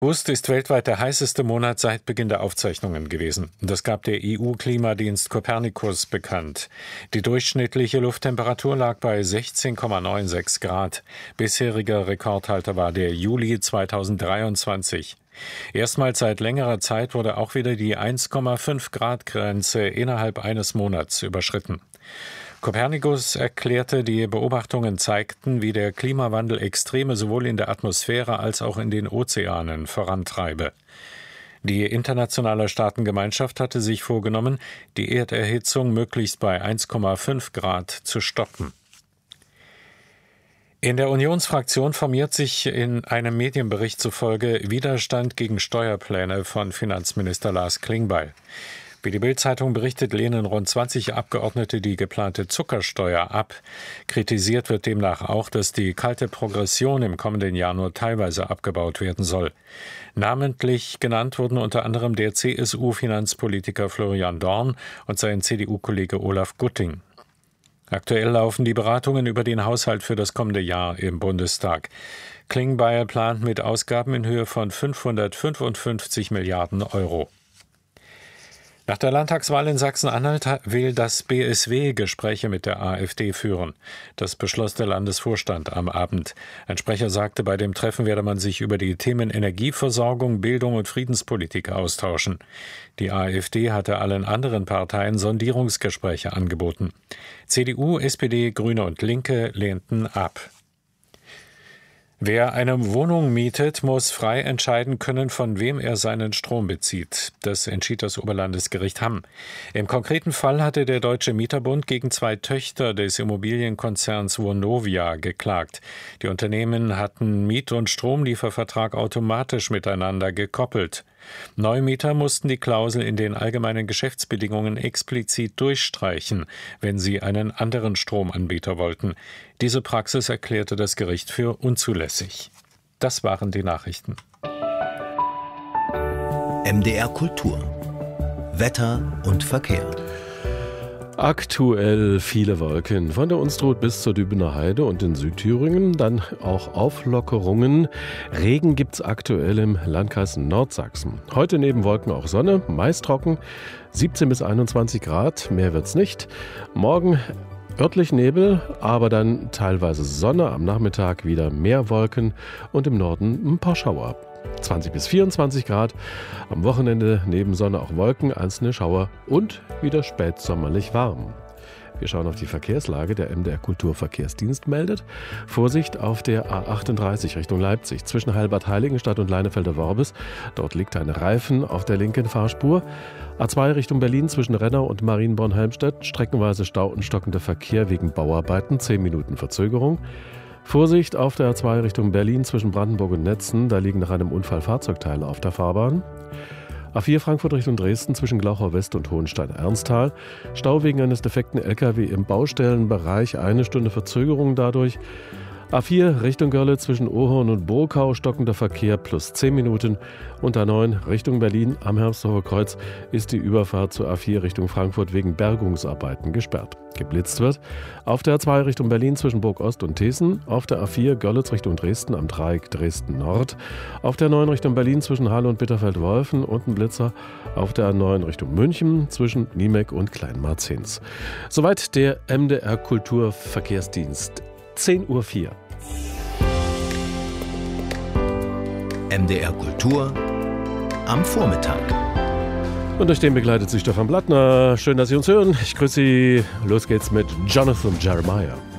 August ist weltweit der heißeste Monat seit Beginn der Aufzeichnungen gewesen. Das gab der EU-Klimadienst Copernicus bekannt. Die durchschnittliche Lufttemperatur lag bei 16,96 Grad. Bisheriger Rekordhalter war der Juli 2023. Erstmals seit längerer Zeit wurde auch wieder die 1,5 Grad Grenze innerhalb eines Monats überschritten. Copernicus erklärte, die Beobachtungen zeigten, wie der Klimawandel Extreme sowohl in der Atmosphäre als auch in den Ozeanen vorantreibe. Die internationale Staatengemeinschaft hatte sich vorgenommen, die Erderhitzung möglichst bei 1,5 Grad zu stoppen. In der Unionsfraktion formiert sich in einem Medienbericht zufolge Widerstand gegen Steuerpläne von Finanzminister Lars Klingbeil. Wie die Bild-Zeitung berichtet, lehnen rund 20 Abgeordnete die geplante Zuckersteuer ab. Kritisiert wird demnach auch, dass die kalte Progression im kommenden Jahr nur teilweise abgebaut werden soll. Namentlich genannt wurden unter anderem der CSU-Finanzpolitiker Florian Dorn und sein CDU-Kollege Olaf Gutting. Aktuell laufen die Beratungen über den Haushalt für das kommende Jahr im Bundestag. Klingbeil plant mit Ausgaben in Höhe von 555 Milliarden Euro. Nach der Landtagswahl in Sachsen-Anhalt will das BSW Gespräche mit der AfD führen. Das beschloss der Landesvorstand am Abend. Ein Sprecher sagte, bei dem Treffen werde man sich über die Themen Energieversorgung, Bildung und Friedenspolitik austauschen. Die AfD hatte allen anderen Parteien Sondierungsgespräche angeboten. CDU, SPD, Grüne und Linke lehnten ab. Wer eine Wohnung mietet, muss frei entscheiden können, von wem er seinen Strom bezieht. Das entschied das Oberlandesgericht Hamm. Im konkreten Fall hatte der Deutsche Mieterbund gegen 2 Töchter des Immobilienkonzerns Vonovia geklagt. Die Unternehmen hatten Miet- und Stromliefervertrag automatisch miteinander gekoppelt. Neumieter mussten die Klausel in den allgemeinen Geschäftsbedingungen explizit durchstreichen, wenn sie einen anderen Stromanbieter wollten. Diese Praxis erklärte das Gericht für unzulässig. Das waren die Nachrichten. MDR Kultur. Wetter und Verkehr. Aktuell viele Wolken von der Unstrut bis zur Dübener Heide und in Südthüringen, dann auch Auflockerungen. Regen gibt's aktuell im Landkreis Nordsachsen. Heute neben Wolken auch Sonne, meist trocken, 17 bis 21 Grad, mehr wird's nicht. Morgen örtlich Nebel, aber dann teilweise Sonne, am Nachmittag wieder mehr Wolken und im Norden ein paar Schauer. 20 bis 24 Grad, am Wochenende neben Sonne auch Wolken, einzelne Schauer und wieder spätsommerlich warm. Wir schauen auf die Verkehrslage. Der MDR Kulturverkehrsdienst meldet: Vorsicht auf der A38 Richtung Leipzig zwischen Heilbad-Heiligenstadt und Leinefelder-Worbis. Dort liegt ein Reifen auf der linken Fahrspur. A2 Richtung Berlin zwischen Renner und Marienborn-Helmstedt. Streckenweise Stau und stockender Verkehr wegen Bauarbeiten. 10 Minuten Verzögerung. Vorsicht auf der A2 Richtung Berlin zwischen Brandenburg und Netzen. Da liegen nach einem Unfall Fahrzeugteile auf der Fahrbahn. A4 Frankfurt Richtung Dresden zwischen Glauchau West und Hohenstein-Ernsthal. Stau wegen eines defekten LKW im Baustellenbereich. 1 Stunde Verzögerung dadurch. A4 Richtung Görlitz zwischen Ohorn und Burkau, stockender Verkehr plus 10 Minuten. Und A9 Richtung Berlin am Hermsdorfer Kreuz ist die Überfahrt zur A4 Richtung Frankfurt wegen Bergungsarbeiten gesperrt. Geblitzt wird auf der A2 Richtung Berlin zwischen Burg Ost und Thesen, auf der A4 Görlitz Richtung Dresden am Dreieck Dresden Nord, auf der A9 Richtung Berlin zwischen Halle und Bitterfeld-Wolfen und ein Blitzer auf der A9 Richtung München zwischen Niemek und Kleinmarzens. Soweit der MDR Kulturverkehrsdienst. 10:04 Uhr. MDR Kultur am Vormittag. Und durch den begleitet sich Stefan Blattner. Schön, dass Sie uns hören. Ich grüße Sie. Los geht's mit Jonathan Jeremiah.